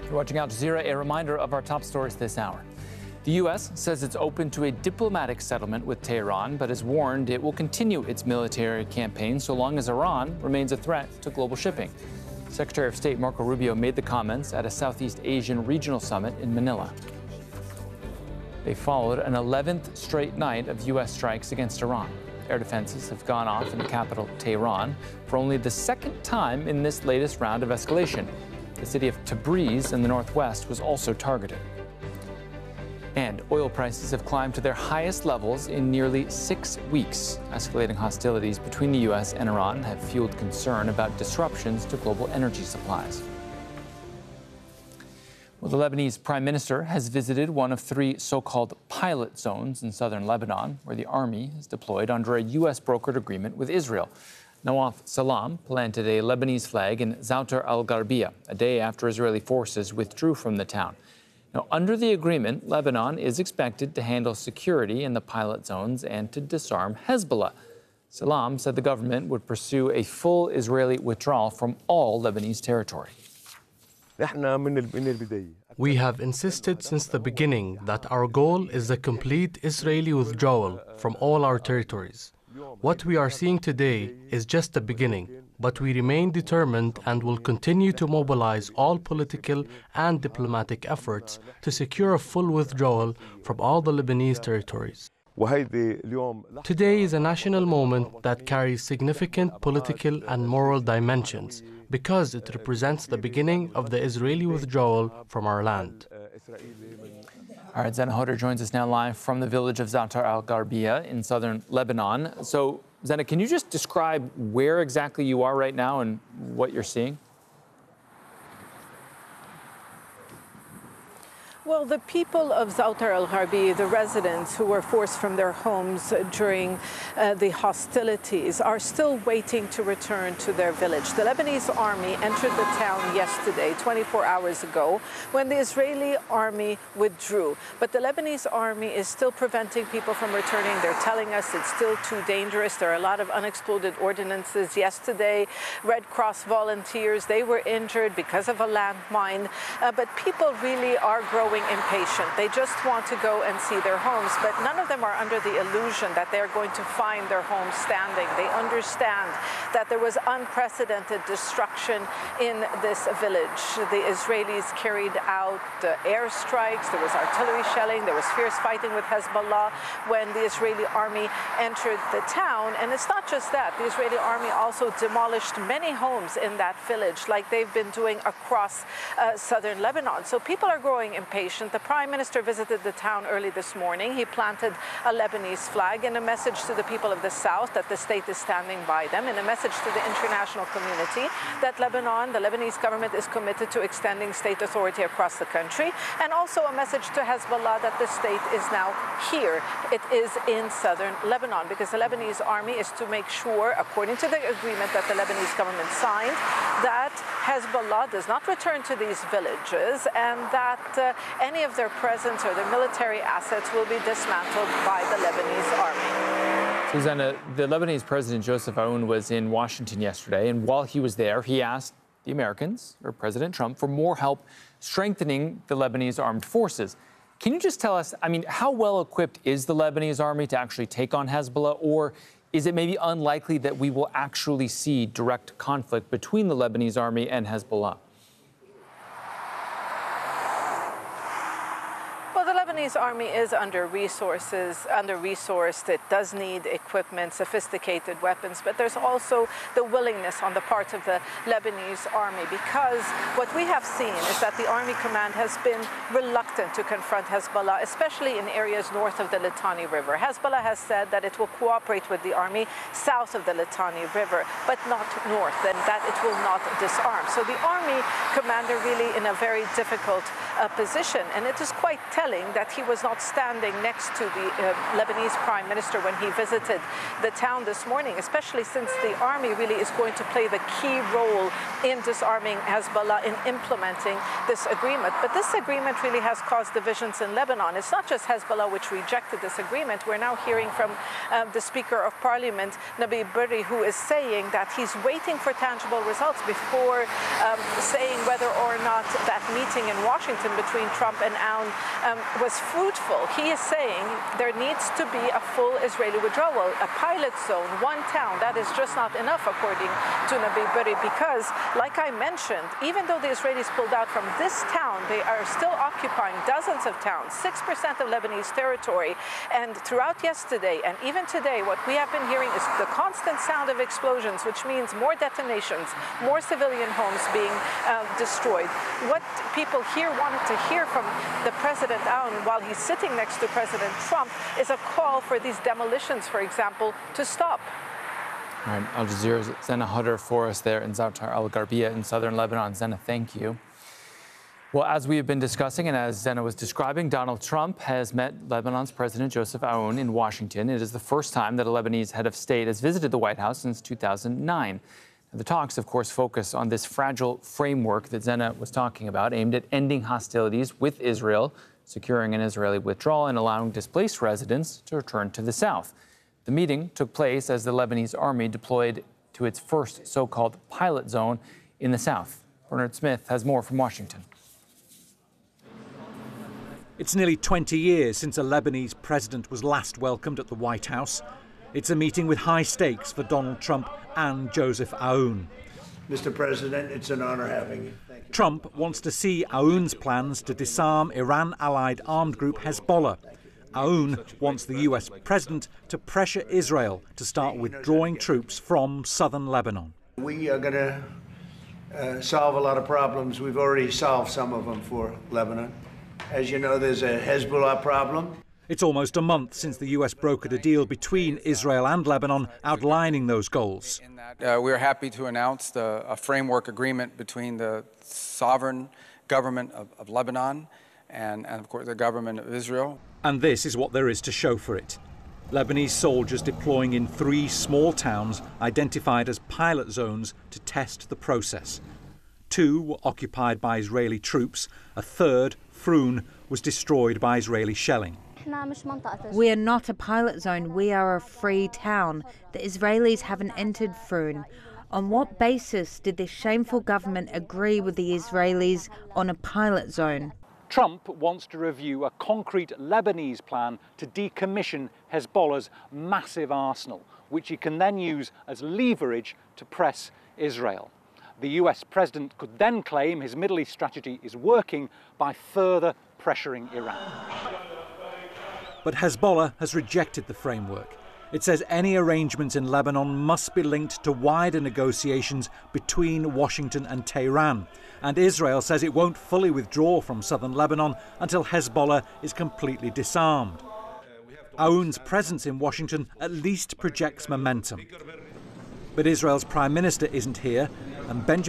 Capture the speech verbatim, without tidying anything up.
You're watching Al Jazeera, a reminder of our top stories this hour. The U S says it's open to a diplomatic settlement with Tehran, but has warned it will continue its military campaign so long as Iran remains a threat to global shipping. Secretary of State Marco Rubio made the comments at a Southeast Asian regional summit in Manila. They followed an eleventh straight night of U S strikes against Iran. Air defenses have gone off in the capital, Tehran, for only the second time in this latest round of escalation. The city of Tabriz in the northwest was also targeted. And oil prices have climbed to their highest levels in nearly six weeks. Escalating hostilities between the U S and Iran have fueled concern about disruptions to global energy supplies. Well, the Lebanese prime minister has visited one of three so-called pilot zones in southern Lebanon, where the army is deployed under a U S brokered agreement with Israel. Nawaf Salam planted a Lebanese flag in Zoutar al-Gharbia, a day after Israeli forces withdrew from the town. Now, under the agreement, Lebanon is expected to handle security in the pilot zones and to disarm Hezbollah. Salam said the government would pursue a full Israeli withdrawal from all Lebanese territory. We have insisted since the beginning that our goal is the complete Israeli withdrawal from all our territories. What we are seeing today is just the beginning, but we remain determined and will continue to mobilize all political and diplomatic efforts to secure a full withdrawal from all the Lebanese territories. Today is a national moment that carries significant political and moral dimensions because it represents the beginning of the Israeli withdrawal from our land. All right, Zena Hodder joins us now live from the village of Zoutar al-Gharbia in southern Lebanon. So, Zena, can you just describe where exactly you are right now and what you're seeing? Well, the people of Zoutar al-Gharbia, the residents who were forced from their homes during uh, the hostilities, are still waiting to return to their village. The Lebanese army entered the town yesterday, twenty-four hours ago, when the Israeli army withdrew. But the Lebanese army is still preventing people from returning. They're telling us it's still too dangerous. There are a lot of unexploded ordinances. Yesterday, Red Cross volunteers, they were injured because of a landmine. Uh, but people really are growing impatient. They just want to go and see their homes, but none of them are under the illusion that they're going to find their homes standing. They understand that there was unprecedented destruction in this village. The Israelis carried out uh, airstrikes, there was artillery shelling, there was fierce fighting with Hezbollah when the Israeli army entered the town. And it's not just that. The Israeli army also demolished many homes in that village, like they've been doing across uh, southern Lebanon. So people are growing impatient. The Prime Minister visited the town early this morning. He planted a Lebanese flag in a message to the people of the South that the state is standing by them, in a message to the international community that Lebanon, the Lebanese government, is committed to extending state authority across the country, and also a message to Hezbollah that the state is now here. It is in southern Lebanon, because the Lebanese army is to make sure, according to the agreement that the Lebanese government signed, that Hezbollah does not return to these villages and that uh, any of their presence or their military assets will be dismantled by the Lebanese army. Susanna, the Lebanese President Joseph Aoun was in Washington yesterday, and while he was there, he asked the Americans, or President Trump, for more help strengthening the Lebanese armed forces. Can you just tell us, I mean, how well equipped is the Lebanese army to actually take on Hezbollah, or is it maybe unlikely that we will actually see direct conflict between the Lebanese army and Hezbollah? The Lebanese army is under resources, under resourced. It does need equipment, sophisticated weapons, but there's also the willingness on the part of the Lebanese army, because what we have seen is that the army command has been reluctant to confront Hezbollah, especially in areas north of the Litani River. Hezbollah has said that it will cooperate with the army south of the Litani River, but not north, and that it will not disarm. So the army commander really in a very difficult uh, position, and it is quite telling that he was not standing next to the uh, Lebanese prime minister when he visited the town this morning, especially since the army really is going to play the key role in disarming Hezbollah, in implementing this agreement. But this agreement really has caused divisions in Lebanon. It's not just Hezbollah which rejected this agreement. We're now hearing from uh, the Speaker of Parliament, Nabi Berri, who is saying that he's waiting for tangible results before um, saying whether or not that meeting in Washington between Trump and Aoun um, was fruitful. He is saying there needs to be a full Israeli withdrawal, a pilot zone, one town. That is just not enough, according to Nabi Berri, because, like I mentioned, even though the Israelis pulled out from this town, they are still occupying dozens of towns, six percent of Lebanese territory. And throughout yesterday and even today, what we have been hearing is the constant sound of explosions, which means more detonations, more civilian homes being uh, destroyed. What people here wanted to hear from the President Aoun while he's sitting next to President Trump is a call for these demolitions, for example, to stop. All right, Al Jazeera's Zena Hutter for us there in Za'atar al-Gharbiyya in southern Lebanon. Zena, thank you. Well, as we have been discussing and as Zena was describing, Donald Trump has met Lebanon's President Joseph Aoun in Washington. It is the first time that a Lebanese head of state has visited the White House since two thousand nine. The talks, of course, focus on this fragile framework that Zena was talking about, aimed at ending hostilities with Israel, securing an Israeli withdrawal, and allowing displaced residents to return to the south. The meeting took place as the Lebanese army deployed to its first so-called pilot zone in the south. Bernard Smith has more from Washington. It's nearly twenty years since a Lebanese president was last welcomed at the White House. It's a meeting with high stakes for Donald Trump and Joseph Aoun. Mister President, it's an honor having you. Thank you. Trump wants to see Aoun's plans to disarm Iran-allied armed group Hezbollah. Aoun wants the U S president to pressure Israel to start withdrawing troops from southern Lebanon. We are going to uh, solve a lot of problems. We've already solved some of them for Lebanon. As you know, there's a Hezbollah problem. It's almost a month since the U S brokered a deal between Israel and Lebanon outlining those goals. Uh, we're happy to announce the, a framework agreement between the sovereign government of, of Lebanon and, and, of course, the government of Israel. And this is what there is to show for it. Lebanese soldiers deploying in three small towns identified as pilot zones to test the process. Two were occupied by Israeli troops. A third, Froun, was destroyed by Israeli shelling. We are not a pilot zone, we are a free town. The Israelis haven't entered Froun. On what basis did this shameful government agree with the Israelis on a pilot zone? Trump wants to review a concrete Lebanese plan to decommission Hezbollah's massive arsenal, which he can then use as leverage to press Israel. The U S president could then claim his Middle East strategy is working by further pressuring Iran. But Hezbollah has rejected the framework. It says any arrangements in Lebanon must be linked to wider negotiations between Washington and Tehran. And Israel says it won't fully withdraw from southern Lebanon until Hezbollah is completely disarmed. Aoun's presence in Washington at least projects momentum. But Israel's prime minister isn't here, and Benjamin